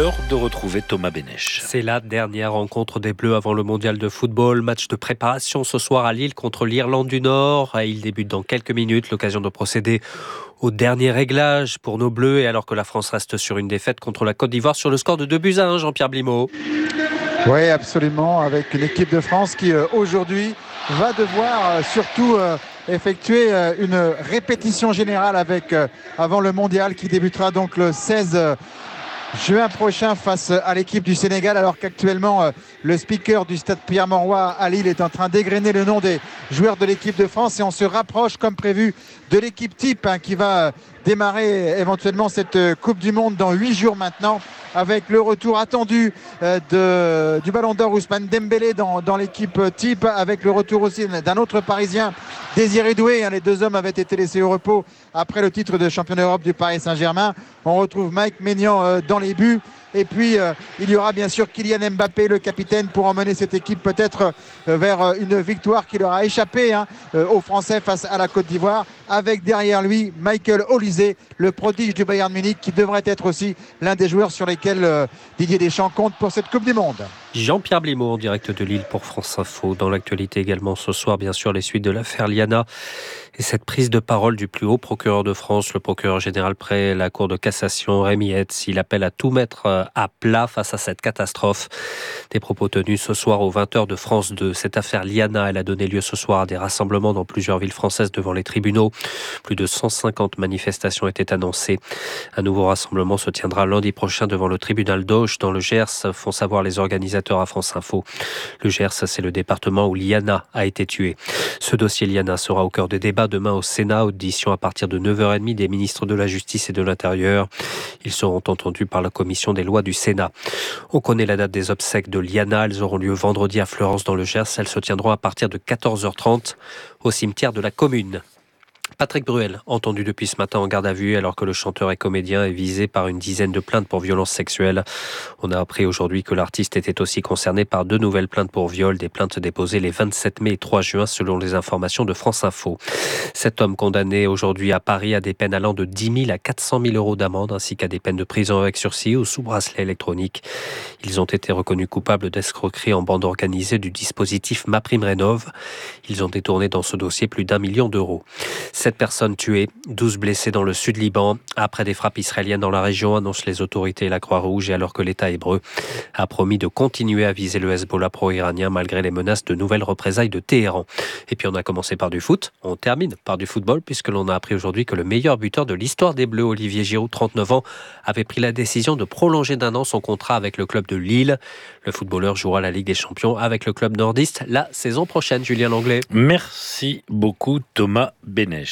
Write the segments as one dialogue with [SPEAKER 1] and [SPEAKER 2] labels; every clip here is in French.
[SPEAKER 1] l'heure de retrouver Thomas Bénèche.
[SPEAKER 2] C'est la dernière rencontre des Bleus avant le mondial de football. Match de préparation ce soir à Lille contre l'Irlande du Nord. Il débute dans quelques minutes. L'occasion de procéder au dernier réglage pour nos Bleus. Et alors que la France reste sur une défaite contre la Côte d'Ivoire sur le score de 2-1, Jean-Pierre Blimaud.
[SPEAKER 3] Oui, absolument. Avec l'équipe de France qui aujourd'hui va devoir surtout effectuer une répétition générale avant le mondial qui débutera donc le 16 juin prochain face à l'équipe du Sénégal, alors qu'actuellement le speaker du stade Pierre-Mauroy à Lille est en train d'égrener le nom des joueurs de l'équipe de France et on se rapproche comme prévu de l'équipe type qui va démarrer éventuellement cette Coupe du Monde dans 8 jours maintenant, avec le retour attendu du Ballon d'Or Ousmane Dembélé dans l'équipe type, avec le retour aussi d'un autre Parisien, Désiré Doué. Les deux hommes avaient été laissés au repos après le titre de champion d'Europe du Paris Saint-Germain. On retrouve Mike Maignan dans les buts. Et puis, il y aura bien sûr Kylian Mbappé, le capitaine, pour emmener cette équipe peut-être vers une victoire qui leur a échappé aux Français face à la Côte d'Ivoire. Avec derrière lui Michael Olise, le prodige du Bayern Munich, qui devrait être aussi l'un des joueurs sur lesquels Didier Deschamps compte pour cette Coupe du Monde.
[SPEAKER 2] Jean-Pierre Blimaud en direct de Lille pour France Info. Dans l'actualité également ce soir, bien sûr, les suites de l'affaire Liana et cette prise de parole du plus haut procureur de France, le procureur général près la Cour de cassation, Rémi Hetz. Il appelle à tout mettre à plat face à cette catastrophe. Des propos tenus ce soir aux 20h de France 2. Cette affaire Liana, elle a donné lieu ce soir à des rassemblements dans plusieurs villes françaises devant les tribunaux. Plus de 150 manifestations étaient annoncées. Un nouveau rassemblement se tiendra lundi prochain devant le tribunal d'Auch dans le Gers, font savoir les organisateurs à France Info. Le Gers, c'est le département où Liana a été tuée. Ce dossier Liana sera au cœur des débats demain au Sénat. Audition à partir de 9h30 des ministres de la Justice et de l'Intérieur. Ils seront entendus par la commission des lois du Sénat. On connaît la date des obsèques de Liana. Elles auront lieu vendredi à Fleurance dans le Gers. Elles se tiendront à partir de 14h30 au cimetière de la commune. Patrick Bruel, entendu depuis ce matin en garde à vue alors que le chanteur et comédien est visé par une dizaine de plaintes pour violences sexuelles. On a appris aujourd'hui que l'artiste était aussi concerné par 2 nouvelles plaintes pour viol, des plaintes déposées les 27 mai et 3 juin selon les informations de France Info. Cet homme condamné aujourd'hui à Paris à des peines allant de 10 000 à 400 000 euros d'amende ainsi qu'à des peines de prison avec sursis ou sous bracelet électronique. Ils ont été reconnus coupables d'escroquerie en bande organisée du dispositif MaPrimeRénov'. Ils ont détourné dans ce dossier plus d'1 million d'euros. 7 personnes tuées, 12 blessés dans le sud Liban. Après des frappes israéliennes dans la région, annoncent les autorités et la Croix-Rouge, et alors que l'État hébreu a promis de continuer à viser le Hezbollah pro-iranien malgré les menaces de nouvelles représailles de Téhéran. Et puis on a commencé par du foot, on termine par du football puisque l'on a appris aujourd'hui que le meilleur buteur de l'histoire des Bleus, Olivier Giroud, 39 ans, avait pris la décision de prolonger d'1 an son contrat avec le club de Lille. Le footballeur jouera la Ligue des Champions avec le club nordiste la saison prochaine. Julien Langlais.
[SPEAKER 1] Merci beaucoup Thomas Bénèche.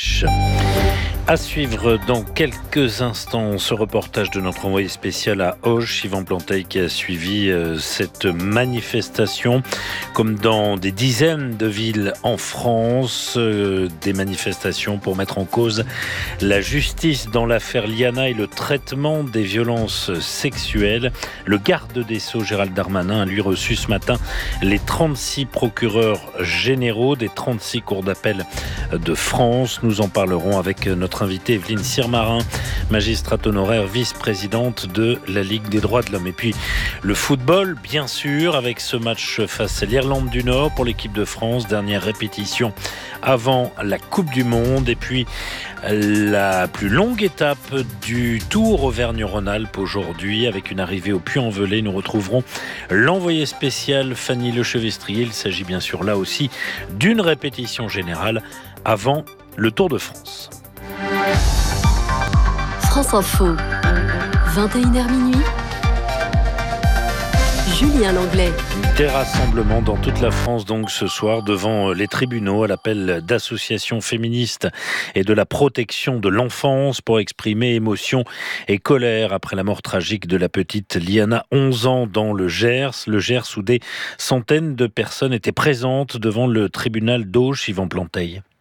[SPEAKER 1] À suivre dans quelques instants ce reportage de notre envoyé spécial à Auch, Yvan Planteil, qui a suivi cette manifestation comme dans des dizaines de villes en France, des manifestations pour mettre en cause la justice dans l'affaire Liana et le traitement des violences sexuelles. Le garde des Sceaux Gérald Darmanin a lui reçu ce matin les 36 procureurs généraux des 36 cours d'appel de France. Nous en parlerons avec notre invitée Evelyne Sirmarin, magistrate honoraire vice-présidente de la Ligue des droits de l'homme. Et puis le football, bien sûr, avec ce match face à l'Irlande du Nord pour l'équipe de France, dernière répétition avant la Coupe du Monde. Et puis la plus longue étape du Tour Auvergne-Rhône-Alpes aujourd'hui, avec une arrivée au Puy-en-Velay. Nous retrouverons l'envoyé spécial Fanny Lechevestrier. Il s'agit bien sûr là aussi d'une répétition générale avant le Tour de France.
[SPEAKER 4] France Info, 21h minuit. Julien Langlais.
[SPEAKER 1] Des rassemblements dans toute la France donc ce soir devant les tribunaux à l'appel d'associations féministes et de la protection de l'enfance pour exprimer émotion et colère après la mort tragique de la petite Liana, 11 ans, dans le Gers. Le Gers où des centaines de personnes étaient présentes devant le tribunal d'Auch, Yvan Planteil.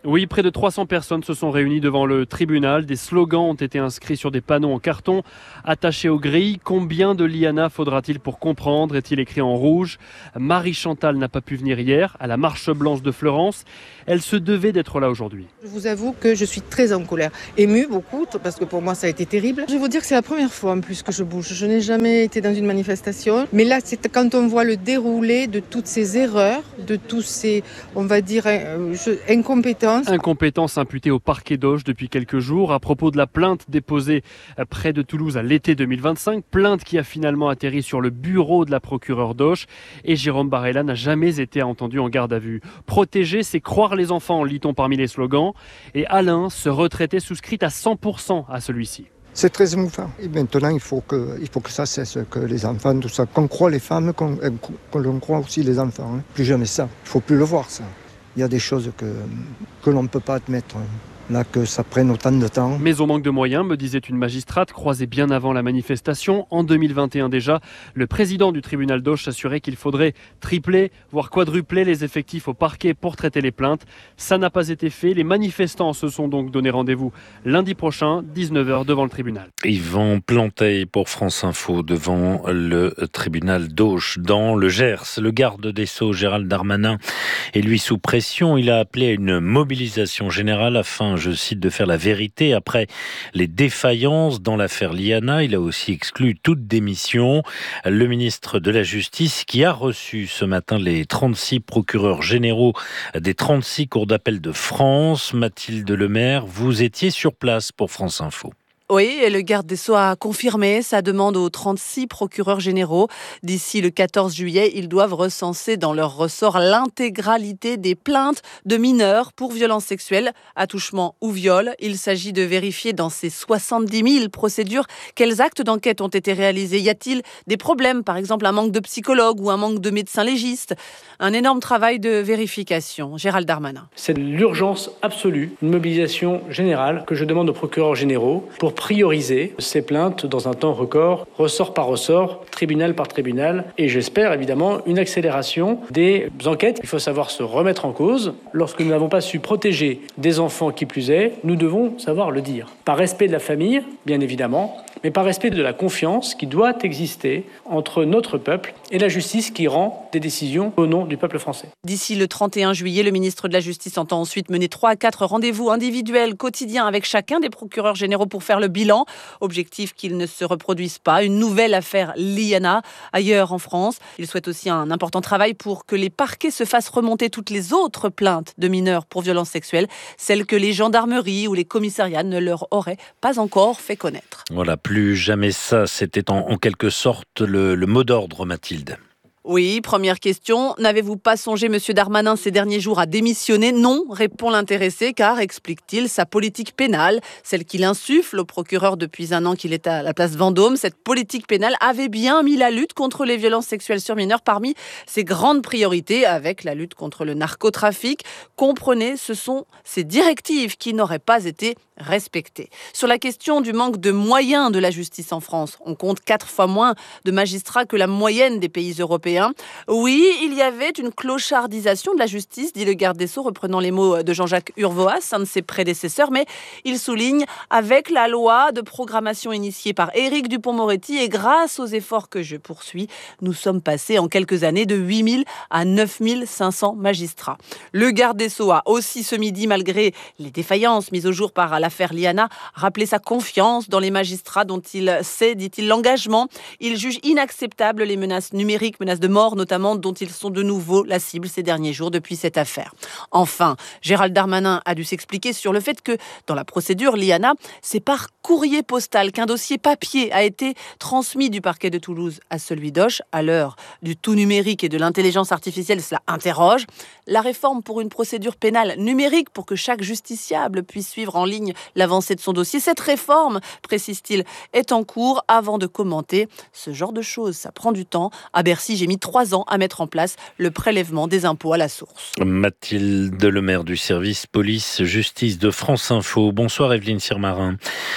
[SPEAKER 5] Oui, près de 300 personnes se sont réunies devant le tribunal. Des slogans ont été inscrits sur des panneaux en carton, attachés aux grilles. Combien de lianas faudra-t-il pour comprendre, est-il écrit en rouge. Marie Chantal n'a pas pu venir hier à la marche blanche de Fleurance. Elle se devait d'être là aujourd'hui.
[SPEAKER 6] Je vous avoue que je suis très en colère, émue beaucoup, parce que pour moi ça a été terrible. Je vais vous dire que c'est la première fois en plus que je bouge. Je n'ai jamais été dans une manifestation. Mais là, c'est quand on voit le déroulé de toutes ces erreurs, de tous ces, on va dire, incompétences.
[SPEAKER 5] Incompétence imputée au parquet d'Auch depuis quelques jours à propos de la plainte déposée près de Toulouse à l'été 2025. Plainte qui a finalement atterri sur le bureau de la procureure d'Auch. Et Jérôme Barella n'a jamais été entendu en garde à vue. Protéger, c'est croire les enfants, lit-on parmi les slogans. Et Alain, ce retraité, souscrit à 100% à celui-ci.
[SPEAKER 7] C'est très émouvant. Et maintenant, il faut que ça cesse, que les enfants, tout ça, qu'on croit les femmes, qu'on croit aussi les enfants. Plus jamais ça. Il ne faut plus le voir, ça. Il y a des choses que l'on ne peut pas admettre. Là, que ça prenne autant de temps.
[SPEAKER 5] Mais au manque de moyens, me disait une magistrate croisée bien avant la manifestation, en 2021 déjà, le président du tribunal d'Auch assurait qu'il faudrait tripler, voire quadrupler les effectifs au parquet pour traiter les plaintes. Ça n'a pas été fait. Les manifestants se sont donc donné rendez-vous lundi prochain, 19h, devant le tribunal.
[SPEAKER 1] Yvan Planteil pour France Info devant le tribunal d'Auch dans le Gers. Le garde des Sceaux, Gérald Darmanin, est lui sous pression. Il a appelé à une mobilisation générale afin, je cite, de faire la vérité après les défaillances dans l'affaire Liana. Il a aussi exclu toute démission. Le ministre de la Justice qui a reçu ce matin les 36 procureurs généraux des 36 cours d'appel de France. Mathilde Lemaire, vous étiez sur place pour France Info.
[SPEAKER 8] Oui, et le garde des Sceaux a confirmé sa demande aux 36 procureurs généraux. D'ici le 14 juillet, ils doivent recenser dans leur ressort l'intégralité des plaintes de mineurs pour violences sexuelles, attouchement ou viol. Il s'agit de vérifier dans ces 70 000 procédures quels actes d'enquête ont été réalisés. Y a-t-il des problèmes, par exemple un manque de psychologues ou un manque de médecins légistes? Un énorme travail de vérification. Gérald Darmanin.
[SPEAKER 9] C'est l'urgence absolue, une mobilisation générale que je demande aux procureurs généraux pour prioriser ces plaintes dans un temps record, ressort par ressort, tribunal par tribunal, et j'espère évidemment une accélération des enquêtes. Il faut savoir se remettre en cause. Lorsque nous n'avons pas su protéger des enfants qui plus est, nous devons savoir le dire. Par respect de la famille, bien évidemment, mais par respect de la confiance qui doit exister entre notre peuple et la justice qui rend des décisions au nom du peuple français.
[SPEAKER 8] D'ici le 31 juillet, le ministre de la Justice entend ensuite mener 3 à 4 rendez-vous individuels quotidiens avec chacun des procureurs généraux pour faire le bilan. Objectif qu'il ne se reproduise pas une nouvelle affaire Liana ailleurs en France. Il souhaite aussi un important travail pour que les parquets se fassent remonter toutes les autres plaintes de mineurs pour violences sexuelles, celles que les gendarmeries ou les commissariats ne leur auraient pas encore fait connaître.
[SPEAKER 1] Voilà, plus jamais ça, c'était en quelque sorte le mot d'ordre, Mathilde.
[SPEAKER 8] Oui, première question. N'avez-vous pas songé, monsieur Darmanin, ces derniers jours à démissionner? Non, répond l'intéressé, car, explique-t-il, sa politique pénale, celle qu'il insuffle au procureur depuis 1 an qu'il est à la place Vendôme, cette politique pénale avait bien mis la lutte contre les violences sexuelles sur mineurs parmi ses grandes priorités, avec la lutte contre le narcotrafic. Comprenez, ce sont ces directives qui n'auraient pas été respectées. Sur la question du manque de moyens de la justice en France, on compte 4 fois moins de magistrats que la moyenne des pays européens. Oui, il y avait une clochardisation de la justice, dit le garde des Sceaux, reprenant les mots de Jean-Jacques Urvoas, un de ses prédécesseurs, mais il souligne, avec la loi de programmation initiée par Éric Dupond-Moretti et grâce aux efforts que je poursuis, nous sommes passés en quelques années de 8 000 à 9 500 magistrats. Le garde des Sceaux a aussi ce midi, malgré les défaillances mises au jour par l'affaire Liana, rappelé sa confiance dans les magistrats dont il sait, dit-il, l'engagement. Il juge inacceptable les menaces numériques, menaces de mort notamment, dont ils sont de nouveau la cible ces derniers jours depuis cette affaire. Enfin, Gérald Darmanin a dû s'expliquer sur le fait que dans la procédure Liana, c'est par courrier postal qu'un dossier papier a été transmis du parquet de Toulouse à celui d'Auch. À l'heure du tout numérique et de l'intelligence artificielle, cela interroge. La réforme pour une procédure pénale numérique pour que chaque justiciable puisse suivre en ligne l'avancée de son dossier. Cette réforme, précise-t-il, est en cours. Avant de commenter ce genre de choses, ça prend du temps. À Bercy, j'ai mis 3 ans à mettre en place le prélèvement des impôts à la source.
[SPEAKER 1] Mathilde Lemaire du service police-justice de France Info. Bonsoir Evelyne Sirmarin.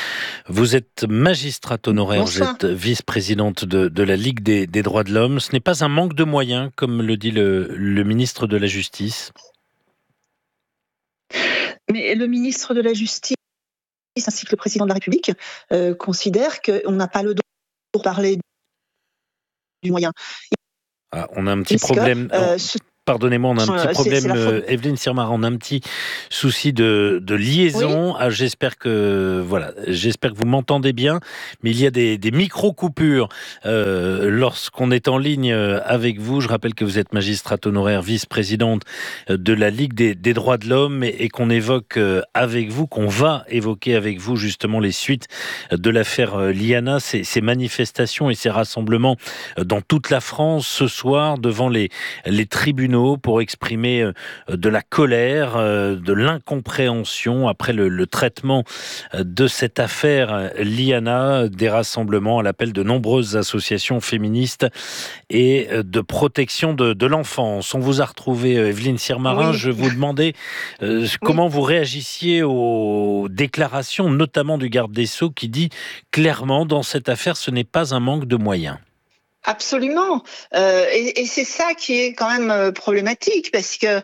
[SPEAKER 1] Vous êtes magistrate honoraire,
[SPEAKER 6] Bonsoir.
[SPEAKER 1] vous êtes vice-présidente de la Ligue des droits de l'homme. Ce n'est pas un manque de moyens, comme le dit le ministre de la Justice?
[SPEAKER 10] Mais le ministre de la Justice ainsi que le président de la République considèrent qu'on n'a pas le droit de parler du moyen.
[SPEAKER 1] On a un petit problème. Pardonnez-moi, on a un petit problème, Evelyne Sirmar, on a un petit souci de liaison. Oui. J'espère que vous m'entendez bien, mais il y a des micro-coupures lorsqu'on est en ligne avec vous. Je rappelle que vous êtes magistrate honoraire, vice-présidente de la Ligue des droits de l'homme et qu'on évoque avec vous, qu'on va évoquer avec vous justement les suites de l'affaire Liana, ces manifestations et ces rassemblements dans toute la France ce soir devant les tribunaux pour exprimer de la colère, de l'incompréhension après le traitement de cette affaire Liana, des rassemblements à l'appel de nombreuses associations féministes et de protection de l'enfance. On vous a retrouvé, Evelyne Sirmarin, je vous demandais comment vous réagissiez aux déclarations, notamment du garde des Sceaux, qui dit clairement dans cette affaire, ce n'est pas un manque de moyens.
[SPEAKER 10] Absolument, et c'est ça qui est quand même problématique parce que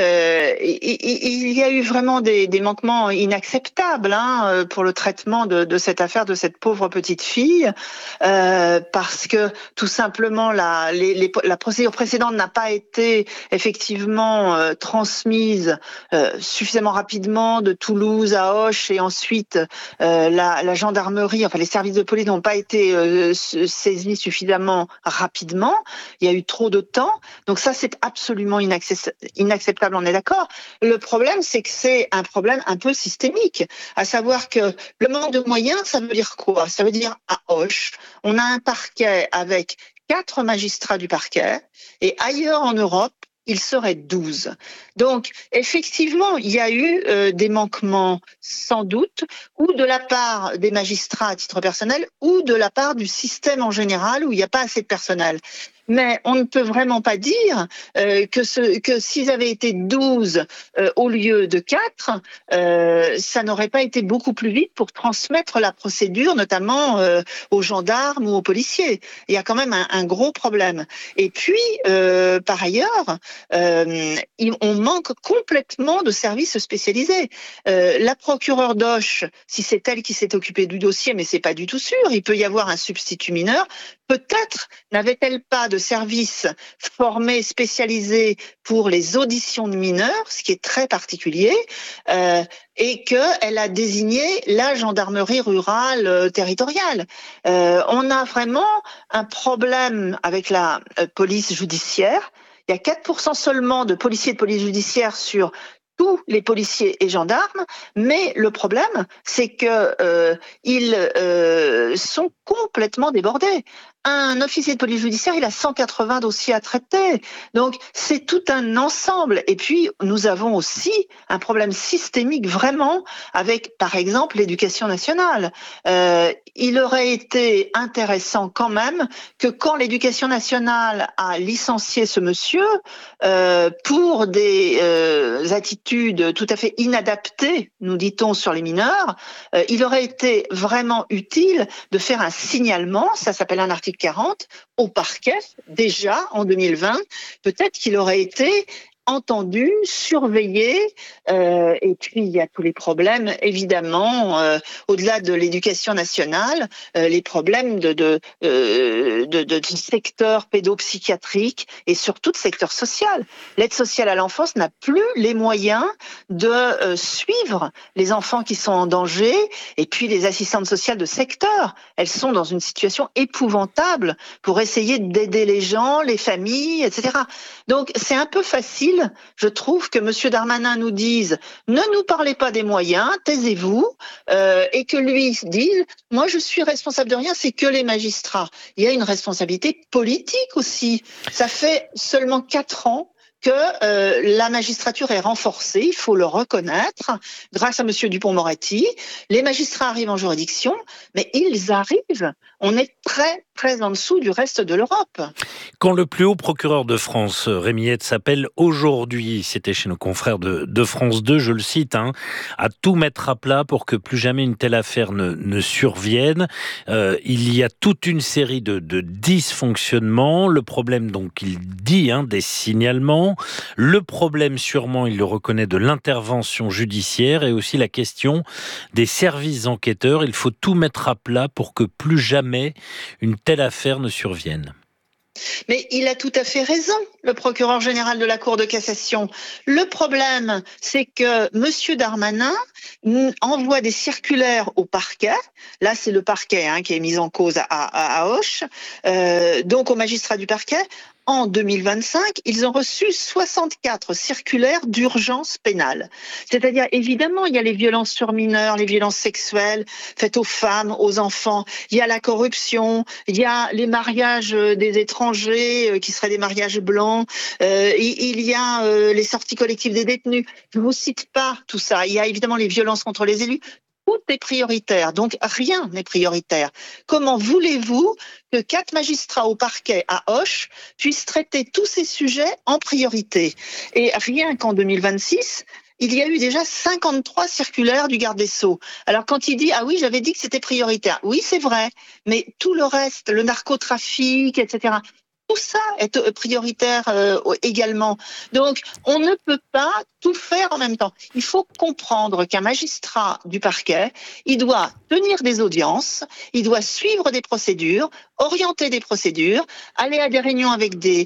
[SPEAKER 10] il y a eu vraiment des manquements inacceptables pour le traitement de cette affaire de cette pauvre petite fille parce que tout simplement la procédure précédente n'a pas été effectivement transmise suffisamment rapidement de Toulouse à Auch et ensuite la gendarmerie, enfin les services de police n'ont pas été saisis suffisamment rapidement, il y a eu trop de temps, donc ça c'est absolument inacceptable, on est d'accord. Le problème c'est que c'est un problème un peu systémique, à savoir que le manque de moyens, ça veut dire quoi ? Ça veut dire à Auch, on a un parquet avec 4 magistrats du parquet et ailleurs en Europe, il serait 12. Donc, effectivement, il y a eu des manquements, sans doute, ou de la part des magistrats à titre personnel, ou de la part du système en général, où il n'y a pas assez de personnel. Mais on ne peut vraiment pas dire que s'ils avaient été 12 au lieu de 4, ça n'aurait pas été beaucoup plus vite pour transmettre la procédure, notamment aux gendarmes ou aux policiers. Il y a quand même un gros problème. Et puis, par ailleurs, on manque complètement de services spécialisés. La procureure d'Auch, si c'est elle qui s'est occupée du dossier, mais c'est pas du tout sûr, il peut y avoir un substitut mineur, peut-être n'avait-elle pas de service formé, spécialisé pour les auditions de mineurs, ce qui est très particulier, et qu'elle a désigné la gendarmerie rurale territoriale. On a vraiment un problème avec la police judiciaire. Il y a 4% seulement de policiers de police judiciaire sur tous les policiers et gendarmes, mais le problème, c'est que ils sont complètement débordés. Un officier de police judiciaire, il a 180 dossiers à traiter. Donc, c'est tout un ensemble. Et puis, nous avons aussi un problème systémique vraiment avec, par exemple, l'éducation nationale. Il aurait été intéressant quand même que quand l'éducation nationale a licencié ce monsieur pour des attitudes tout à fait inadaptées, nous dit-on, sur les mineurs, il aurait été vraiment utile de faire un signalement, ça s'appelle un article 40, au parquet, déjà en 2020, peut-être qu'il aurait été entendu, surveillé, et puis il y a tous les problèmes, évidemment, au-delà de l'éducation nationale, les problèmes de secteur pédopsychiatrique et surtout de secteur social. L'aide sociale à l'enfance n'a plus les moyens de suivre les enfants qui sont en danger, et puis les assistantes sociales de secteur, elles sont dans une situation épouvantable pour essayer d'aider les gens, les familles, etc. Donc c'est un peu facile, je trouve, que M. Darmanin nous dise « ne nous parlez pas des moyens, taisez-vous », et que lui dise « moi je suis responsable de rien, c'est que les magistrats ». Il y a une responsabilité politique aussi. Ça fait seulement 4 ans que la magistrature est renforcée, il faut le reconnaître, grâce à M. Dupond-Moretti. Les magistrats arrivent en juridiction, mais ils arrivent. On est très, très en dessous du reste de l'Europe.
[SPEAKER 1] Quand le plus haut procureur de France, Rémi Hetz, s'appelle aujourd'hui, c'était chez nos confrères de France 2, je le cite, à tout mettre à plat pour que plus jamais une telle affaire ne survienne. Il y a toute une série de dysfonctionnements. Le problème, donc, il dit des signalements. Le problème, sûrement, il le reconnaît, de l'intervention judiciaire et aussi la question des services enquêteurs. Il faut tout mettre à plat pour que plus jamais une telle affaire ne survienne.
[SPEAKER 10] Mais il a tout à fait raison, le procureur général de la Cour de cassation. Le problème, c'est que M. Darmanin envoie des circulaires au parquet. Là, c'est le parquet qui est mis en cause à Auch, donc aux magistrats du parquet. En 2025, ils ont reçu 64 circulaires d'urgence pénale. C'est-à-dire, évidemment, il y a les violences sur mineurs, les violences sexuelles faites aux femmes, aux enfants. Il y a la corruption, il y a les mariages des étrangers qui seraient des mariages blancs. Il y a les sorties collectives des détenus. Je ne vous cite pas tout ça. Il y a évidemment les violences contre les élus. Tout est prioritaire, donc rien n'est prioritaire. Comment voulez-vous que 4 magistrats au parquet à Auch puissent traiter tous ces sujets en priorité? Et rien qu'en 2026, il y a eu déjà 53 circulaires du garde des Sceaux. Alors quand il dit « Ah oui, j'avais dit que c'était prioritaire », oui, c'est vrai, mais tout le reste, le narcotrafic, etc., tout ça est prioritaire également. Donc, on ne peut pas tout faire en même temps. Il faut comprendre qu'un magistrat du parquet, il doit tenir des audiences, il doit suivre des procédures, orienter des procédures, aller à des réunions avec des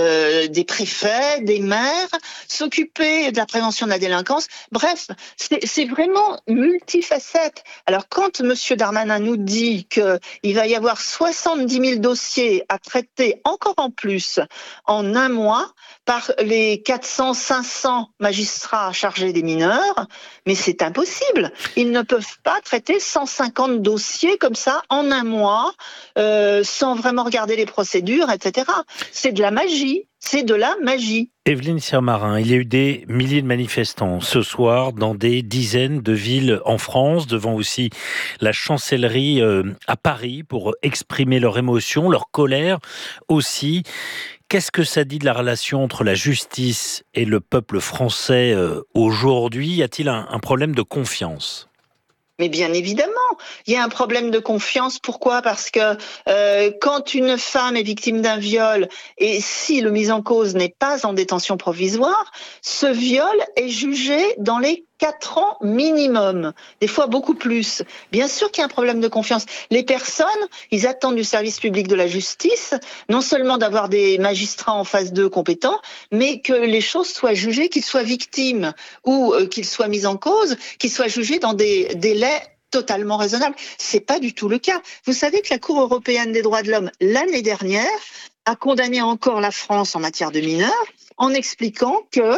[SPEAKER 10] préfets, des maires, s'occuper de la prévention de la délinquance. Bref, c'est vraiment multifacette. Alors, quand M. Darmanin nous dit qu'il va y avoir 70 000 dossiers à traiter encore en plus en un mois par les 400-500 magistrats chargés des mineurs, mais c'est impossible. Ils ne peuvent pas traiter 150 dossiers comme ça en un mois, sans vraiment regarder les procédures, etc. C'est de la magie. C'est de la magie.
[SPEAKER 1] Évelyne Sirmarin, il y a eu des milliers de manifestants ce soir dans des dizaines de villes en France, devant aussi la chancellerie à Paris pour exprimer leur émotion, leur colère aussi. Qu'est-ce que ça dit de la relation entre la justice et le peuple français aujourd'hui? Y a-t-il un problème de confiance ?
[SPEAKER 10] Mais bien évidemment, il y a un problème de confiance. Pourquoi ? Parce que quand une femme est victime d'un viol, et si le mis en cause n'est pas en détention provisoire, ce viol est jugé dans les 4 ans minimum, des fois beaucoup plus. Bien sûr qu'il y a un problème de confiance. Les personnes, ils attendent du service public de la justice, non seulement d'avoir des magistrats en face d'eux compétents, mais que les choses soient jugées, qu'ils soient victimes ou qu'ils soient mis en cause, qu'ils soient jugés dans des délais totalement raisonnables. C'est pas du tout le cas. Vous savez que la Cour européenne des droits de l'homme, l'année dernière, a condamné encore la France en matière de mineurs, en expliquant que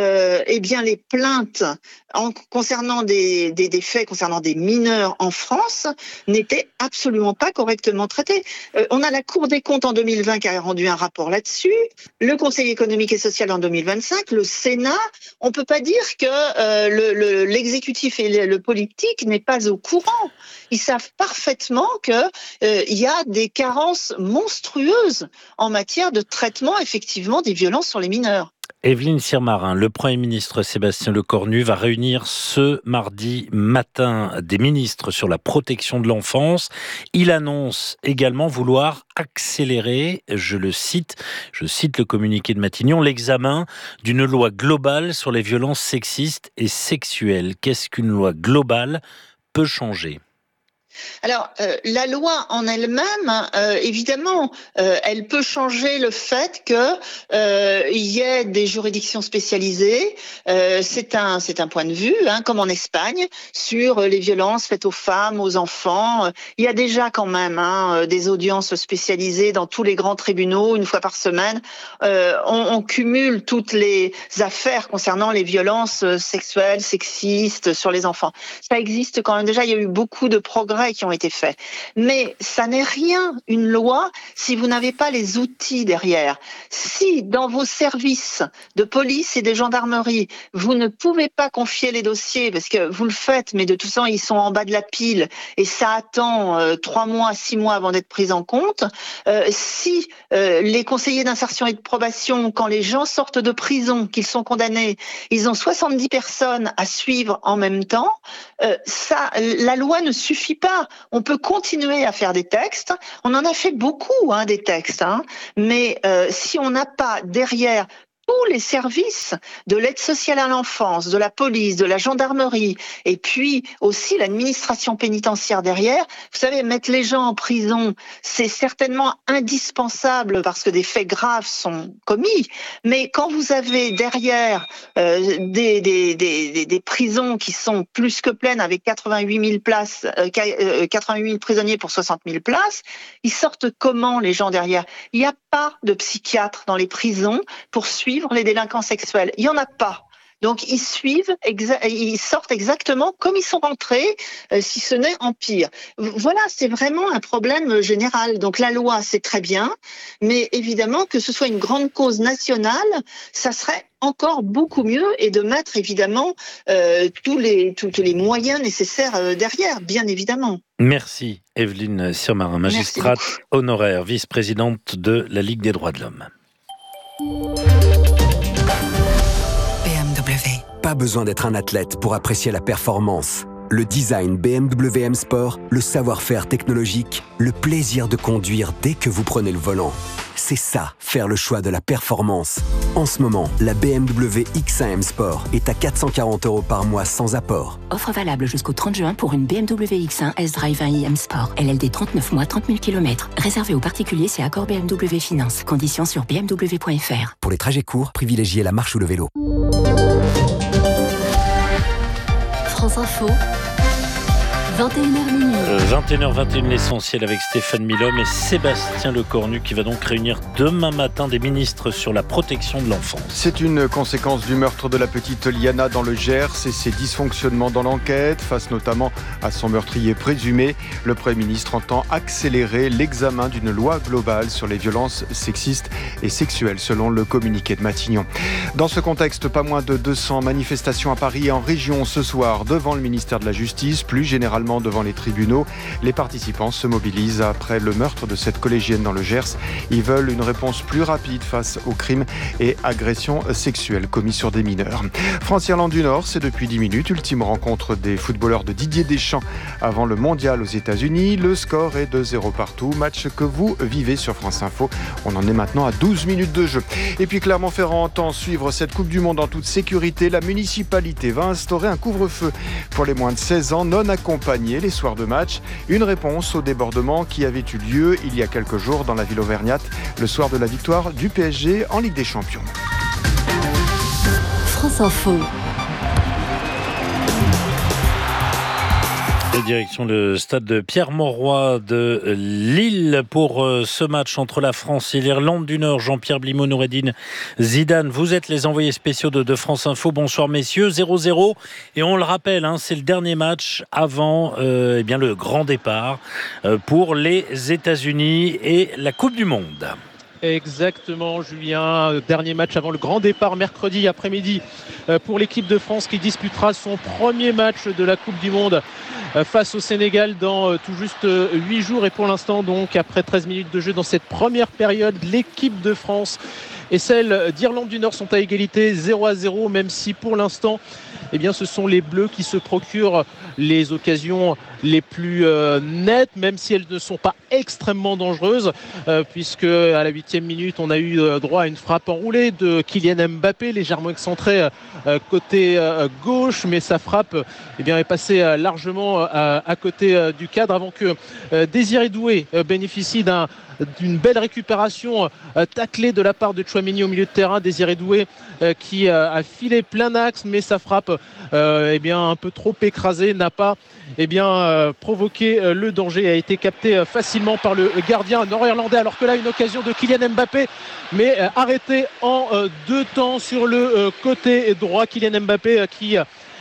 [SPEAKER 10] les plaintes concernant des faits concernant des mineurs en France n'étaient absolument pas correctement traitées. On a la Cour des comptes en 2020 qui a rendu un rapport là-dessus, le Conseil économique et social en 2025, le Sénat. On peut pas dire que l'exécutif et le politique n'est pas au courant. Ils savent parfaitement que il y a des carences monstrueuses en matière de traitement effectivement des violences sur les mineurs.
[SPEAKER 1] Évelyne Sirmarin, le Premier ministre Sébastien Lecornu va réunir ce mardi matin des ministres sur la protection de l'enfance. Il annonce également vouloir accélérer, je cite le communiqué de Matignon, l'examen d'une loi globale sur les violences sexistes et sexuelles. Qu'est-ce qu'une loi globale peut changer ?
[SPEAKER 10] Alors, la loi en elle-même, évidemment, elle peut changer le fait que il y ait des juridictions spécialisées. C'est un point de vue, comme en Espagne, sur les violences faites aux femmes, aux enfants. Il y a déjà quand même des audiences spécialisées dans tous les grands tribunaux, une fois par semaine. On cumule toutes les affaires concernant les violences sexuelles, sexistes sur les enfants. Ça existe quand même déjà. Il y a eu beaucoup de progrès progrès qui ont été faits. Mais ça n'est rien, une loi, si vous n'avez pas les outils derrière. Si dans vos services de police et de gendarmerie, vous ne pouvez pas confier les dossiers, parce que vous le faites, mais de toute façon, ils sont en bas de la pile et ça attend 3 mois, 6 mois avant d'être pris en compte. Si les conseillers d'insertion et de probation, quand les gens sortent de prison, qu'ils sont condamnés, ils ont 70 personnes à suivre en même temps, la loi ne suffit pas. On peut continuer à faire des textes. On en a fait beaucoup, des textes, mais si on n'a pas derrière tous les services de l'aide sociale à l'enfance, de la police, de la gendarmerie, et puis aussi l'administration pénitentiaire derrière. Vous savez, mettre les gens en prison, c'est certainement indispensable parce que des faits graves sont commis. Mais quand vous avez derrière des prisons qui sont plus que pleines avec 88 000 places, 88 000 prisonniers pour 60 000 places, ils sortent comment les gens derrière? Il n'y a pas de psychiatre dans les prisons pour suivre les délinquants sexuels. Il n'y en a pas. Donc, ils sortent exactement comme ils sont rentrés, si ce n'est en pire. Voilà, c'est vraiment un problème général. Donc, la loi, c'est très bien, mais évidemment, que ce soit une grande cause nationale, ça serait encore beaucoup mieux, et de mettre évidemment tous les moyens nécessaires derrière, bien évidemment.
[SPEAKER 1] Merci Evelyne Sirmarin, magistrate honoraire, vice-présidente de la Ligue des droits de l'homme.
[SPEAKER 11] BMW. Pas besoin d'être un athlète pour apprécier la performance. Le design BMW M Sport, le savoir-faire technologique, le plaisir de conduire dès que vous prenez le volant. C'est ça, faire le choix de la performance. En ce moment, la BMW X1 M Sport est à 440 € par mois sans apport.
[SPEAKER 12] Offre valable jusqu'au 30 juin pour une BMW X1 S-Drive 1i M Sport. LLD 39 mois, 30 000 km. Réservé aux particuliers, c'est accord BMW Finance. Conditions sur bmw.fr.
[SPEAKER 11] Pour les trajets courts, privilégiez la marche ou le vélo.
[SPEAKER 4] France Info, 21h minuit.
[SPEAKER 1] 21h21, l'essentiel avec Stéphane Milhomme et Sébastien Lecornu qui va donc réunir demain matin des ministres sur la protection de l'enfance.
[SPEAKER 13] C'est une conséquence du meurtre de la petite Liana dans le Gers et ses dysfonctionnements dans l'enquête, face notamment à son meurtrier présumé. Le Premier ministre entend accélérer l'examen d'une loi globale sur les violences sexistes et sexuelles, selon le communiqué de Matignon. Dans ce contexte, pas moins de 200 manifestations à Paris et en région ce soir devant le ministère de la Justice, plus généralement devant les tribunaux. Les participants se mobilisent après le meurtre de cette collégienne dans le Gers. Ils veulent une réponse plus rapide face aux crimes et agressions sexuelles commis sur des mineurs. France-Irlande du Nord, c'est depuis 10 minutes. Ultime rencontre des footballeurs de Didier Deschamps avant le mondial aux États-Unis. Le score est de 0 partout. Match que vous vivez sur France Info. On en est maintenant à 12 minutes de jeu. Et puis Clermont-Ferrand entend suivre cette Coupe du Monde en toute sécurité. La municipalité va instaurer un couvre-feu pour les moins de 16 ans non accompagnés les soirs de match. Une réponse au débordement qui avait eu lieu il y a quelques jours dans la ville auvergnate, le soir de la victoire du PSG en Ligue des Champions.
[SPEAKER 4] France Info.
[SPEAKER 1] Direction le stade de Pierre-Mauroy de Lille pour ce match entre la France et l'Irlande du Nord. Jean-Pierre Blimaud, Noureddine Zidane, vous êtes les envoyés spéciaux de France Info. Bonsoir messieurs, 0-0 et on le rappelle, c'est le dernier match avant le grand départ pour les États-Unis et la Coupe du Monde.
[SPEAKER 14] Exactement, Julien. Dernier match avant le grand départ mercredi après-midi pour l'équipe de France qui disputera son premier match de la Coupe du Monde face au Sénégal dans tout juste 8 jours. Et pour l'instant, donc, après 13 minutes de jeu dans cette première période, l'équipe de France et celle d'Irlande du Nord sont à égalité 0-0, même si pour l'instant, ce sont les Bleus qui se procurent les occasions les plus nettes, même si elles ne sont pas extrêmement dangereuses, puisque à la 8e minute, on a eu droit à une frappe enroulée de Kylian Mbappé, légèrement excentrée côté gauche, mais sa frappe est passée largement à côté du cadre avant que Désiré Doué bénéficie d'une belle récupération taclée de la part de Tchouaméni au milieu de terrain. Désiré Doué qui a filé plein axe, mais sa frappe un peu trop écrasée n'a pas provoqué le danger et a été capté facilement par le gardien nord-irlandais, alors que là une occasion de Kylian Mbappé mais arrêtée en deux temps sur le côté droit. Kylian Mbappé qui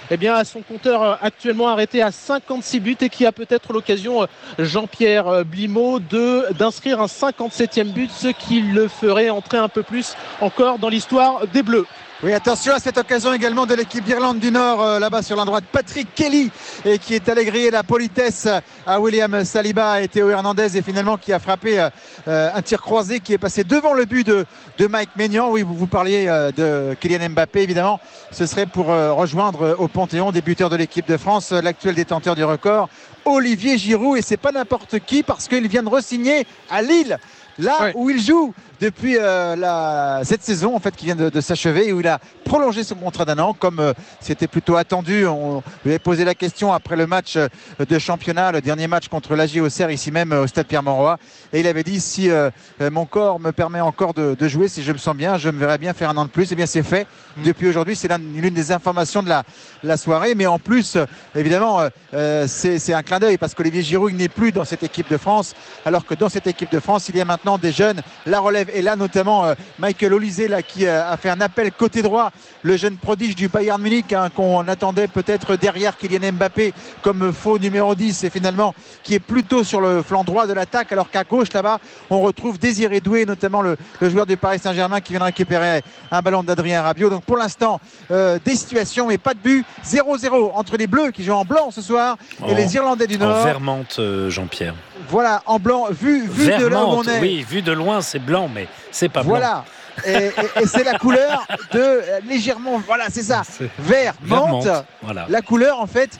[SPEAKER 14] a son compteur actuellement arrêté à 56 buts et qui a peut-être l'occasion, Jean-Pierre Blimaud, d'inscrire un 57e but, ce qui le ferait entrer un peu plus encore dans l'histoire des Bleus.
[SPEAKER 3] Oui, attention à cette occasion également de l'équipe d'Irlande du Nord, là-bas sur la droite, Patrick Kelly, et qui est allé griller la politesse à William Saliba et Théo Hernandez, et finalement qui a frappé un tir croisé qui est passé devant le but de Mike Maignan. Oui, vous parliez de Kylian Mbappé, évidemment. Ce serait pour rejoindre au Panthéon des buteurs de l'équipe de France, l'actuel détenteur du record, Olivier Giroud, et c'est pas n'importe qui parce qu'il vient de re-signer à Lille. Là où il joue depuis cette saison en fait qui vient de s'achever, où il a prolongé son contrat d'1 an comme c'était plutôt attendu. On lui avait posé la question après le match de championnat, le dernier match contre l'AJ Auxerre ici même au stade Pierre-Mauroy, et il avait dit si mon corps me permet encore de jouer, si je me sens bien, je me verrais bien faire 1 an de plus. Et bien c'est fait depuis aujourd'hui, c'est l'une des informations de la soirée. Mais en plus évidemment c'est un clin d'œil parce qu'Olivier Giroud n'est plus dans cette équipe de France, alors que dans cette équipe de France il y a maintenant des jeunes. La relève est là, notamment Michael Olise là, qui a fait un appel côté droit, le jeune prodige du Bayern Munich qu'on attendait peut-être derrière Kylian Mbappé comme faux numéro 10, et finalement qui est plutôt sur le flanc droit de l'attaque, alors qu'à gauche là-bas on retrouve Désiré Doué, notamment le joueur du Paris Saint-Germain qui vient de récupérer un ballon d'Adrien Rabiot. Donc pour l'instant des situations mais pas de but. 0-0 entre les Bleus qui jouent en blanc ce soir et les Irlandais du Nord
[SPEAKER 1] en Vermante, Jean-Pierre.
[SPEAKER 3] Voilà, en blanc, vu de là où on est.
[SPEAKER 1] Oui, vu de loin, c'est blanc, mais c'est pas blanc.
[SPEAKER 3] Voilà. Et c'est la couleur de légèrement, voilà, c'est ça, vert menthe.
[SPEAKER 1] Voilà.
[SPEAKER 3] La couleur en fait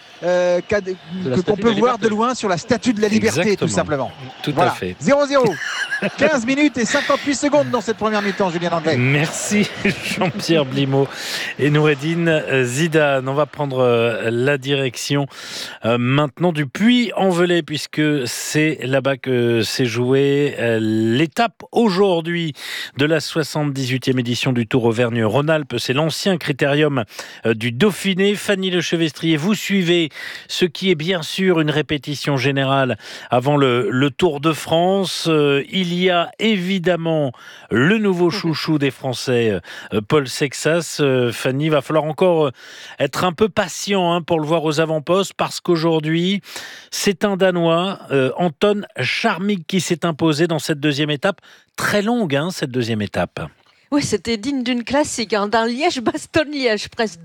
[SPEAKER 3] qu'on peut voir de loin sur la Statue de la Liberté. Exactement. Tout simplement.
[SPEAKER 1] Tout à fait.
[SPEAKER 3] 0-0. 15 minutes et 58 secondes dans cette première mi-temps, Julien Anglais.
[SPEAKER 1] Merci Jean-Pierre Blimaud et Noureddine Zidane. On va prendre la direction maintenant du Puy-en-Velay, puisque c'est là-bas que s'est jouée l'étape aujourd'hui de la 78e édition du Tour Auvergne-Rhône-Alpes. C'est l'ancien critérium du Dauphiné. Fanny Lechevestrier, vous suivez ce qui est bien sûr une répétition générale avant le Tour de France. Il y a évidemment le nouveau chouchou des Français, Paul Sexas. Fanny, va falloir encore être un peu patient pour le voir aux avant-postes, parce qu'aujourd'hui, c'est un Danois, Anton Charmig, qui s'est imposé dans cette deuxième étape. Très longue, cette deuxième étape.
[SPEAKER 15] Oui, c'était digne d'une classique, d'un Liège-Bastogne-Liège, presque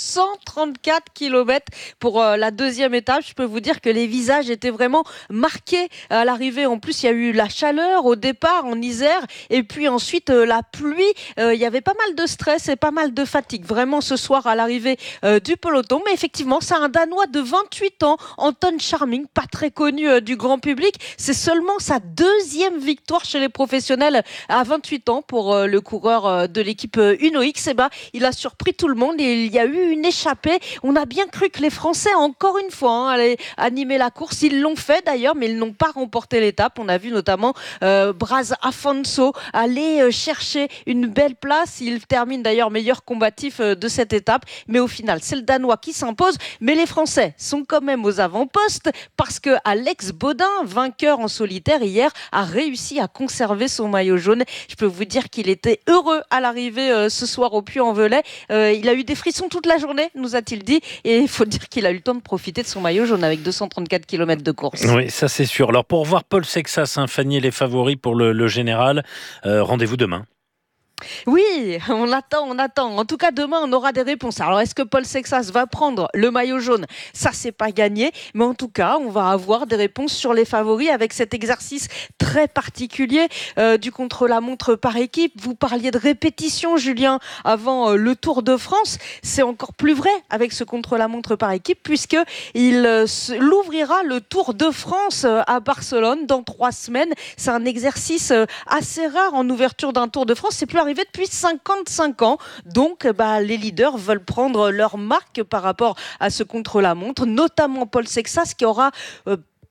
[SPEAKER 15] 234 km pour la deuxième étape. Je peux vous dire que les visages étaient vraiment marqués à l'arrivée. En plus, il y a eu la chaleur au départ en Isère, et puis ensuite la pluie. Il y avait pas mal de stress et pas mal de fatigue vraiment ce soir à l'arrivée du peloton. Mais effectivement, c'est un Danois de 28 ans, Anton Charmig, pas très connu du grand public. C'est seulement sa deuxième victoire chez les professionnels à 28 ans pour le coureur de l'équipe Uno X. Il a surpris tout le monde et il y a eu une échappée. On a bien cru que les Français, encore une fois, allaient animer la course. Ils l'ont fait d'ailleurs, mais ils n'ont pas remporté l'étape. On a vu notamment Braz Afonso aller chercher une belle place. Il termine d'ailleurs meilleur combatif de cette étape. Mais au final, c'est le Danois qui s'impose. Mais les Français sont quand même aux avant-postes, parce que Alex Baudin, vainqueur en solitaire hier, a réussi à conserver son maillot jaune. Je peux vous dire qu'il était heureux à l'arrivée ce soir au Puy-en-Velay. Il a eu des frissons toute la journée, nous a-t-il dit, et il faut dire qu'il a eu le temps de profiter de son maillot jaune avec 234 km de course.
[SPEAKER 1] Oui, ça c'est sûr. Alors pour voir Paul Sexas, Fanny, les favoris pour le général, rendez-vous demain.
[SPEAKER 15] Oui, on attend. En tout cas, demain, on aura des réponses. Alors, est-ce que Paul Sexas va prendre le maillot jaune ? Ça, c'est pas gagné. Mais en tout cas, on va avoir des réponses sur les favoris avec cet exercice très particulier du contre-la-montre par équipe. Vous parliez de répétition, Julien, avant le Tour de France. C'est encore plus vrai avec ce contre-la-montre par équipe, puisqu'il l'ouvrira le Tour de France à Barcelone dans 3 semaines. C'est un exercice assez rare en ouverture d'un Tour de France. C'est plus arrivé depuis 55 ans. Donc, les leaders veulent prendre leur marque par rapport à ce contre-la-montre, notamment Paul Sexas qui aura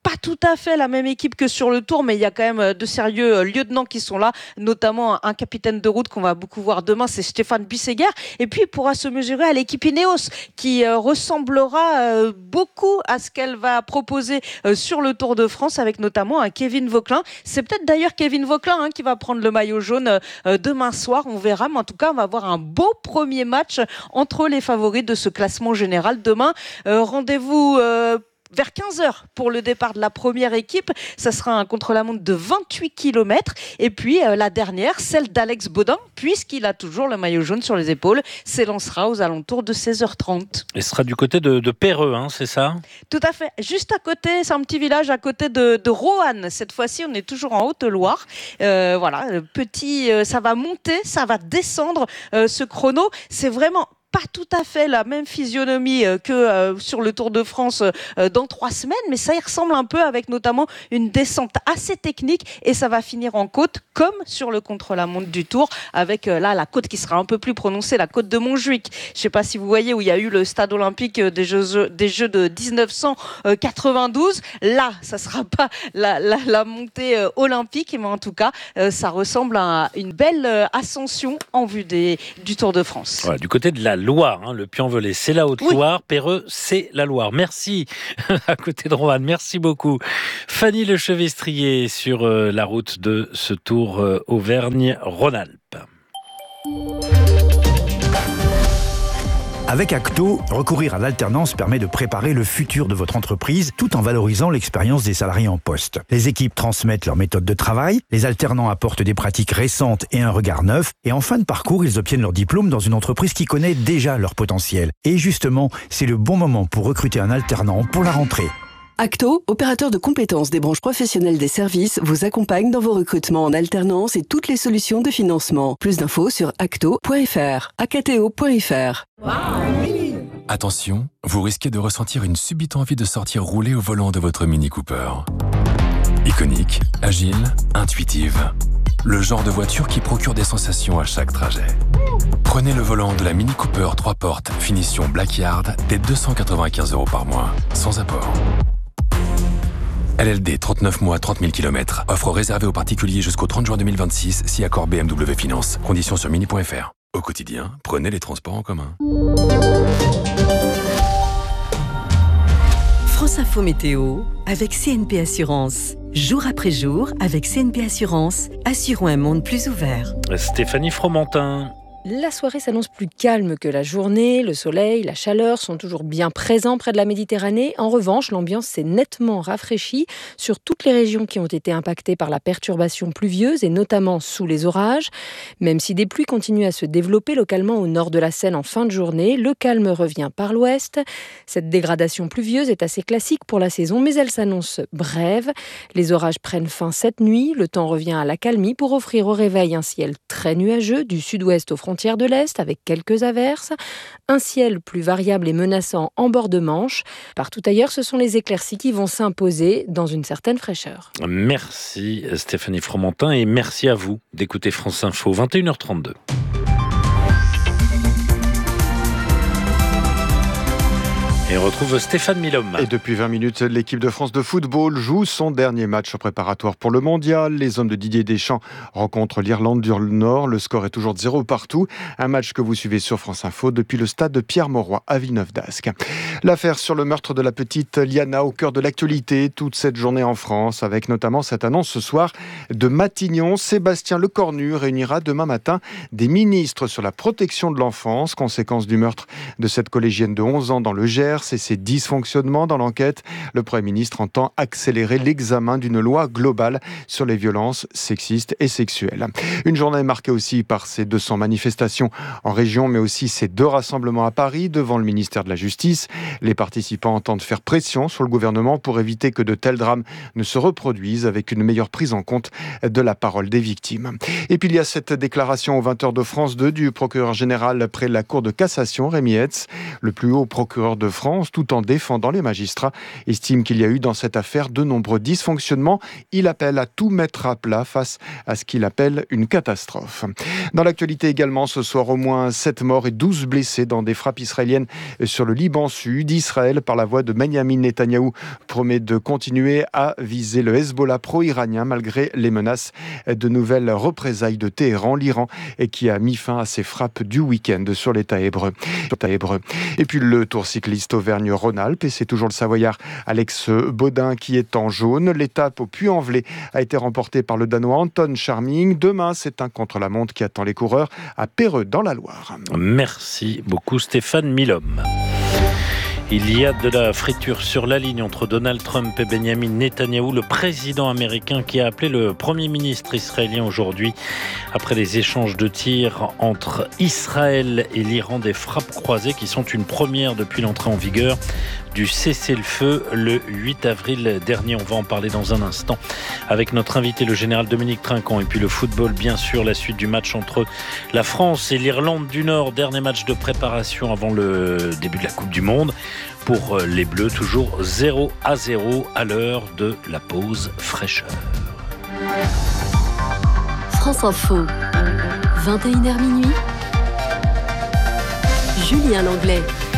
[SPEAKER 15] pas tout à fait la même équipe que sur le Tour, mais il y a quand même de sérieux lieutenants qui sont là, notamment un capitaine de route qu'on va beaucoup voir demain, c'est Stéphane Bisseguer. Et puis il pourra se mesurer à l'équipe Ineos qui ressemblera beaucoup à ce qu'elle va proposer sur le Tour de France, avec notamment un Kevin Vauquelin. C'est peut-être d'ailleurs Kevin Vauquelin qui va prendre le maillot jaune demain soir, on verra, mais en tout cas on va avoir un beau premier match entre les favoris de ce classement général demain. Rendez-vous vers 15h pour le départ de la première équipe. Ça sera un contre-la-montre de 28 km. Et puis la dernière, celle d'Alex Baudin, puisqu'il a toujours le maillot jaune sur les épaules, s'élancera aux alentours de 16h30.
[SPEAKER 1] Et ce sera du côté de Perreux, c'est ça ?
[SPEAKER 15] Tout à fait. Juste à côté, c'est un petit village à côté de Roanne. Cette fois-ci, on est toujours en Haute-Loire. Voilà, ça va monter, ça va descendre ce chrono. C'est vraiment pas tout à fait la même physionomie que sur le Tour de France dans 3 semaines, mais ça y ressemble un peu, avec notamment une descente assez technique, et ça va finir en côte comme sur le contre-la-montre du Tour, avec là la côte qui sera un peu plus prononcée, la côte de Montjuic. Je sais pas si vous voyez où il y a eu le stade olympique des Jeux de 1992. Là, ça sera pas la montée olympique, mais en tout cas, ça ressemble à une belle ascension en vue du Tour de France.
[SPEAKER 1] Voilà, du côté de la Loire, le Puy-en-Velay, c'est la Haute-Loire, oui. Perreux, c'est la Loire. Merci, à côté de Roanne, merci beaucoup. Fanny Lechevestrier sur la route de ce Tour Auvergne-Rhône-Alpes.
[SPEAKER 16] Avec Acto, recourir à l'alternance permet de préparer le futur de votre entreprise tout en valorisant l'expérience des salariés en poste. Les équipes transmettent leur méthode de travail, les alternants apportent des pratiques récentes et un regard neuf, et en fin de parcours, ils obtiennent leur diplôme dans une entreprise qui connaît déjà leur potentiel. Et justement, c'est le bon moment pour recruter un alternant pour la rentrée.
[SPEAKER 17] Acto, opérateur de compétences des branches professionnelles des services, vous accompagne dans vos recrutements en alternance et toutes les solutions de financement. Plus d'infos sur acto.fr, acto.fr.
[SPEAKER 18] Attention, vous risquez de ressentir une subite envie de sortir rouler au volant de votre Mini Cooper. Iconique, agile, intuitive. Le genre de voiture qui procure des sensations à chaque trajet. Prenez le volant de la Mini Cooper 3 portes, finition Blackyard, dès 295 € par mois, sans apport. LLD 39 mois, 30 000 km. Offre réservée aux particuliers jusqu'au 30 juin 2026, si accord BMW Finance. Conditions sur mini.fr. Au quotidien, prenez les transports en commun.
[SPEAKER 19] France Info Météo avec CNP Assurance. Jour après jour, avec CNP Assurance, assurons un monde plus ouvert.
[SPEAKER 1] Stéphanie Fromentin.
[SPEAKER 20] La soirée s'annonce plus calme que la journée. Le soleil, la chaleur sont toujours bien présents près de la Méditerranée. En revanche, l'ambiance s'est nettement rafraîchie sur toutes les régions qui ont été impactées par la perturbation pluvieuse et notamment sous les orages. Même si des pluies continuent à se développer localement au nord de la Seine en fin de journée, le calme revient par l'ouest. Cette dégradation pluvieuse est assez classique pour la saison, mais elle s'annonce brève. Les orages prennent fin cette nuit. Le temps revient à l'accalmie pour offrir au réveil un ciel très nuageux du sud-ouest aux frontières de l'Est avec quelques averses, un ciel plus variable et menaçant en bord de Manche. Partout ailleurs, ce sont les éclaircies qui vont s'imposer dans une certaine fraîcheur.
[SPEAKER 1] Merci Stéphanie Fromentin et merci à vous d'écouter France Info, 21h32. Et on retrouve Stéphane Milhomme.
[SPEAKER 13] Et depuis 20 minutes, l'équipe de France de football joue son dernier match préparatoire pour le mondial. Les hommes de Didier Deschamps rencontrent l'Irlande du Nord. Le score est toujours de 0 partout. Un match que vous suivez sur France Info depuis le stade de Pierre-Mauroy à Villeneuve-d'Ascq. L'affaire sur le meurtre de la petite Liana au cœur de l'actualité toute cette journée en France, avec notamment cette annonce ce soir de Matignon. Sébastien Lecornu réunira demain matin des ministres sur la protection de l'enfance, conséquence du meurtre de cette collégienne de 11 ans dans le Gers et ses dysfonctionnements dans l'enquête. Le Premier ministre entend accélérer l'examen d'une loi globale sur les violences sexistes et sexuelles. Une journée marquée aussi par ces 200 manifestations en région, mais aussi ces 2 rassemblements à Paris devant le ministère de la Justice. Les participants entendent faire pression sur le gouvernement pour éviter que de tels drames ne se reproduisent, avec une meilleure prise en compte de la parole des victimes. Et puis il y a cette déclaration aux 20h de France 2 du procureur général près la Cour de cassation, Rémi Hetz, le plus haut procureur de France, France tout en défendant les magistrats. Estime qu'il y a eu dans cette affaire de nombreux dysfonctionnements. Il appelle à tout mettre à plat face à ce qu'il appelle une catastrophe. Dans l'actualité également, ce soir, au moins 7 morts et 12 blessés dans des frappes israéliennes sur le Liban Sud. Israël, par la voix de Benyamin Netanyahou, promet de continuer à viser le Hezbollah pro-iranien malgré les menaces de nouvelles représailles de Téhéran, l'Iran, et qui a mis fin à ses frappes du week-end sur l'État hébreu. Et puis le Tour cycliste Auvergne-Rhône-Alpes, et c'est toujours le Savoyard Alex Baudin qui est en jaune. L'étape au Puy-en-Velay a été remportée par le Danois Anton Charming. Demain, c'est un contre-la-montre qui attend les coureurs à Perreux dans la Loire.
[SPEAKER 1] Merci beaucoup Stéphane Milhomme. Il y a de la friture sur la ligne entre Donald Trump et Benyamin Netanyahou, le président américain qui a appelé le Premier ministre israélien aujourd'hui après les échanges de tirs entre Israël et l'Iran, des frappes croisées qui sont une première depuis l'entrée en vigueur du cessez-le-feu le 8 avril dernier. On va en parler dans un instant avec notre invité, le général Dominique Trinquant. Et puis le football, bien sûr, la suite du match entre la France et l'Irlande du Nord. Dernier match de préparation avant le début de la Coupe du Monde. Pour les Bleus, toujours 0-0 à l'heure de la pause fraîcheur.
[SPEAKER 4] France Info, 21h minuit. Julien Langlais.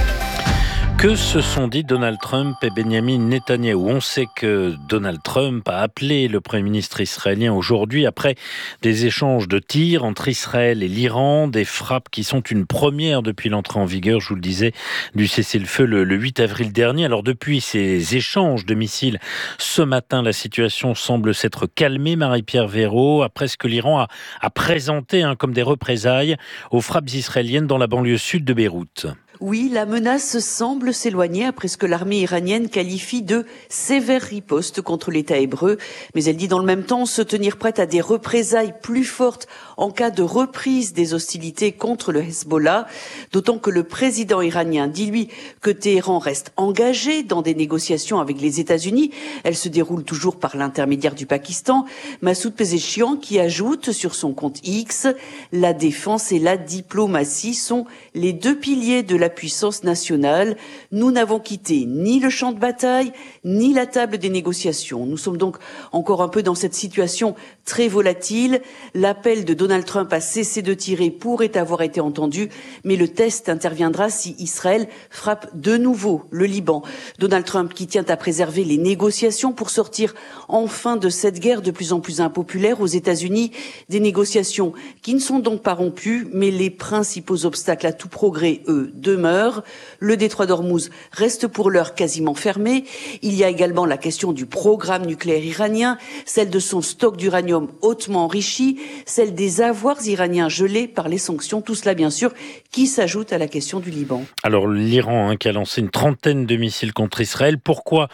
[SPEAKER 1] Que se sont dit Donald Trump et Benyamin Netanyahou? On sait que Donald Trump a appelé le Premier ministre israélien aujourd'hui après des échanges de tirs entre Israël et l'Iran, des frappes qui sont une première depuis l'entrée en vigueur, je vous le disais, du cessez-le-feu le 8 avril dernier. Alors depuis ces échanges de missiles, ce matin, la situation semble s'être calmée, Marie-Pierre Véraud, après ce que l'Iran a présenté comme des représailles aux frappes israéliennes dans la banlieue sud de Beyrouth.
[SPEAKER 21] Oui, la menace semble s'éloigner après ce que l'armée iranienne qualifie de sévère riposte contre l'État hébreu. Mais elle dit dans le même temps se tenir prête à des représailles plus fortes en cas de reprise des hostilités contre le Hezbollah. D'autant que le président iranien dit, lui, que Téhéran reste engagé dans des négociations avec les États-Unis. Elles se déroulent toujours par l'intermédiaire du Pakistan. Massoud Pezeshkian qui ajoute sur son compte X, la défense et la diplomatie sont les deux piliers de la puissance nationale. Nous n'avons quitté ni le champ de bataille, ni la table des négociations. Nous sommes donc encore un peu dans cette situation très volatile. L'appel de Donald Trump à cesser de tirer pourrait avoir été entendu, mais le test interviendra si Israël frappe de nouveau le Liban. Donald Trump qui tient à préserver les négociations pour sortir enfin de cette guerre de plus en plus impopulaire aux États-Unis. Des négociations qui ne sont donc pas rompues, mais les principaux obstacles à tout progrès, eux, demeurent. Le détroit d'Ormuz reste pour l'heure quasiment fermé. Il y a également la question du programme nucléaire iranien, celle de son stock d'uranium hautement enrichi, celle des avoirs iraniens gelés par les sanctions. Tout cela, bien sûr, qui s'ajoute à la question du Liban.
[SPEAKER 1] Alors, l'Iran qui a lancé une trentaine de missiles contre Israël. Pourquoi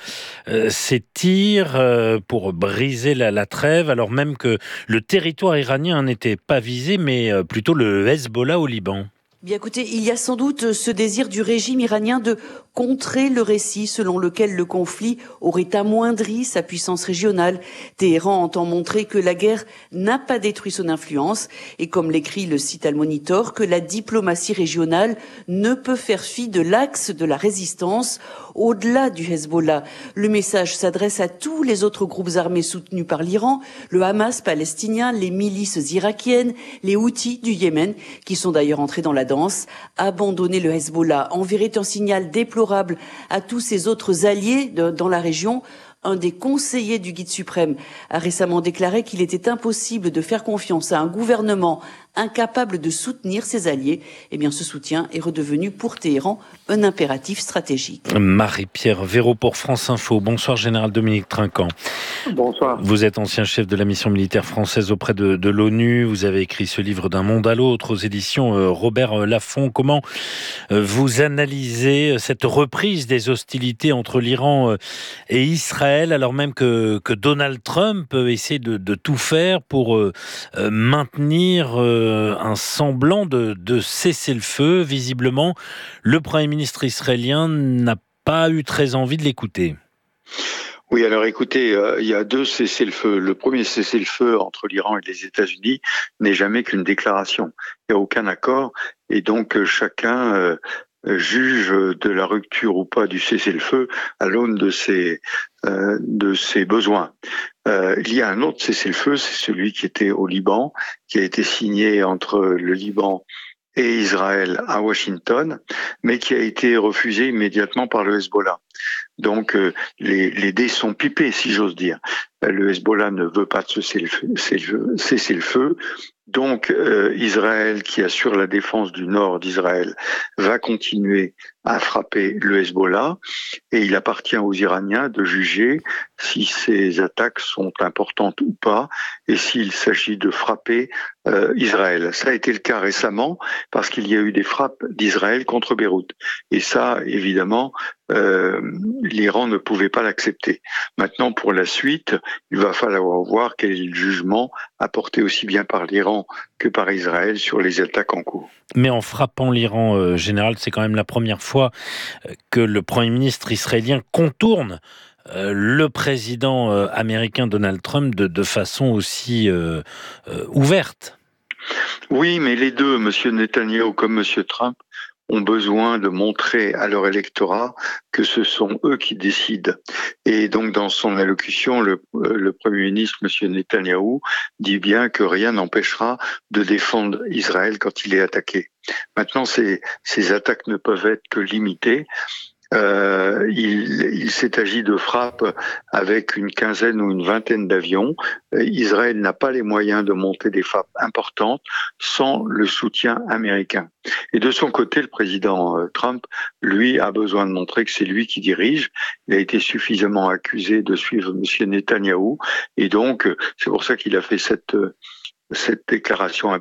[SPEAKER 1] ces tirs pour briser la trêve, alors même que le territoire iranien n'était pas visé, mais plutôt le Hezbollah au Liban?
[SPEAKER 21] Bien écoutez, il y a sans doute ce désir du régime iranien de contrer le récit selon lequel le conflit aurait amoindri sa puissance régionale. Téhéran entend montrer que la guerre n'a pas détruit son influence et, comme l'écrit le site Al Monitor, que la diplomatie régionale ne peut faire fi de l'axe de la résistance au-delà du Hezbollah. Le message s'adresse à tous les autres groupes armés soutenus par l'Iran, le Hamas palestinien, les milices irakiennes, les Houthis du Yémen, qui sont d'ailleurs entrés dans la danse. Abandonner le Hezbollah enverrait un signal déplorable à tous ses autres alliés dans la région. Un des conseillers du Guide suprême a récemment déclaré qu'il était impossible de faire confiance à un gouvernement incapable de soutenir ses alliés. Eh bien, ce soutien est redevenu pour Téhéran un impératif stratégique.
[SPEAKER 1] Marie-Pierre Véraud pour France Info. Bonsoir, général Dominique Trinquant.
[SPEAKER 22] Bonsoir.
[SPEAKER 1] Vous êtes ancien chef de la mission militaire française auprès de l'ONU. Vous avez écrit ce livre d'un monde à l'autre aux éditions Robert Laffont. Comment vous analysez cette reprise des hostilités entre l'Iran et Israël, alors même que Donald Trump essaie de tout faire pour maintenir un semblant de cessez-le-feu? Visiblement, le Premier ministre israélien n'a pas eu très envie de l'écouter.
[SPEAKER 22] Oui, alors écoutez, il y a deux cessez-le-feu. Le premier cessez-le-feu entre l'Iran et les États-Unis n'est jamais qu'une déclaration. Il n'y a aucun accord et donc chacun juge de la rupture ou pas du cessez-le-feu à l'aune de ses besoins. Il y a un autre cessez-le-feu, c'est celui qui était au Liban, qui a été signé entre le Liban et Israël à Washington, mais qui a été refusé immédiatement par le Hezbollah. Donc les dés sont pipés, si j'ose dire. Le Hezbollah ne veut pas de cesser le feu. Donc Israël, qui assure la défense du nord d'Israël, va continuer à frapper le Hezbollah, et il appartient aux Iraniens de juger si ces attaques sont importantes ou pas, et s'il s'agit de frapper Israël. Ça a été le cas récemment, parce qu'il y a eu des frappes d'Israël contre Beyrouth. Et ça, évidemment, l'Iran ne pouvait pas l'accepter. Maintenant, pour la suite, il va falloir voir quel est le jugement apporté aussi bien par l'Iran que par Israël sur les attaques en cours.
[SPEAKER 1] Mais en frappant l'Iran, général, c'est quand même la première fois que le Premier ministre israélien contourne le président américain Donald Trump de façon aussi ouverte.
[SPEAKER 22] Oui, mais les deux, M. Netanyahou comme M. Trump, ont besoin de montrer à leur électorat que ce sont eux qui décident. Et donc, dans son allocution, le Premier ministre, M. Netanyahou, dit bien que rien n'empêchera de défendre Israël quand il est attaqué. Maintenant, ces attaques ne peuvent être que limitées. Il s'est agi de frappes avec une quinzaine ou une vingtaine d'avions. Israël n'a pas les moyens de monter des frappes importantes sans le soutien américain. Et de son côté, le président Trump, lui, a besoin de montrer que c'est lui qui dirige. Il a été suffisamment accusé de suivre M. Netanyahou, et donc c'est pour ça qu'il a fait cette déclaration